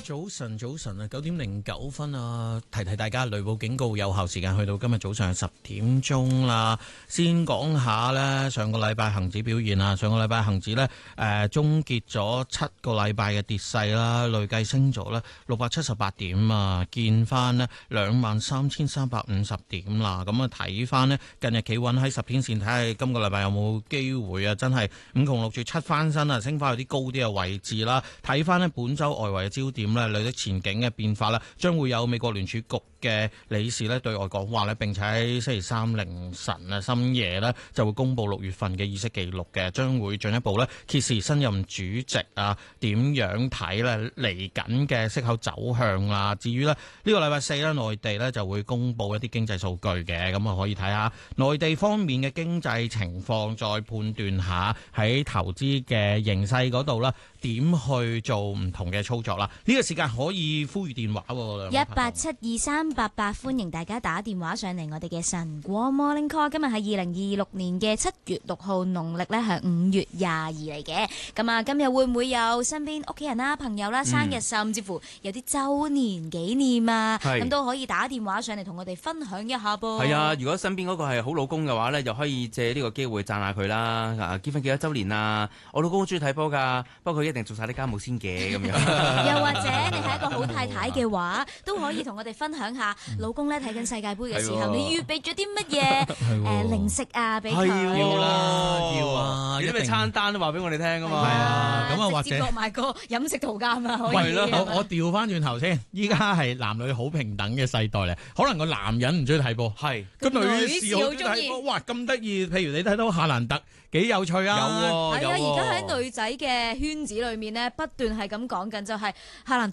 早晨啊，9:09啊，提大家雷暴警告有效時間去到今日早上10點鐘啦。先講下呢，上個禮拜恒指表現啊，上個禮拜恒指呢，終結咗7個禮拜嘅跌勢啦，累計升咗呢678點啊，見翻呢23,350點啦。咁啊睇翻呢，近日企穩喺10天線，睇下今個禮拜有冇機會啊，真係5窮6絕7翻身啊，升翻去啲高啲嘅位置啦。睇翻呢本週外圍嘅焦點呢，累積前景嘅變化啦，將會有美國聯儲局嘅理事呢對外講話呢，並且喺星期三凌晨啊深夜呢就會公布6月份嘅議息記錄嘅，將會進一步呢揭示新任主席啊點樣睇呢嚟緊嘅息口走向啊。至於呢個禮拜四呢，內地呢就會公布一啲經濟數據嘅，咁啊可以睇下內地方面嘅經濟情況，再判斷下喺投資嘅形勢嗰度啦，點去做唔同嘅操作啦。呢個時間可以呼籲電話 1872388，歡迎大家打電話上嚟我哋嘅晨光 Morning Call。今日係2026年嘅7月6號，農曆呢係5月22嚟嘅。咁啊，今日會唔會有身邊屋企人啦、朋友啦生日，甚至乎有啲周年紀念啊？咁都可以打電話上嚟同我哋分享一下噃。 係啊，如果身邊嗰個係好老公嘅話呢，就可以借呢個機會讚下佢啦。結婚幾多周年啊？我老公好中意睇波㗎，不過佢一定做晒啲家務先嘅咁樣。 又或者你係一個好太太嘅話，都可以同我哋分享下，老公咧睇緊世界盃嘅時候，你預備咗啲乜嘢零食啊俾佢？ 要啦，要啊！ 啲咩餐單都話俾我哋聽㗎嘛。 係啊，咁啊或者接落埋個飲食圖鑑啊，可以。 係咯，我調翻轉頭先，依家係男女好平等嘅世代咧，可能個男人唔中意睇波，係個女士好中意睇波。哇，咁得意！譬如你睇到夏蘭特幾有趣啊！ 係啊，而家喺女仔嘅圈子裏面咧，不斷係咁講緊，就係夏蘭特。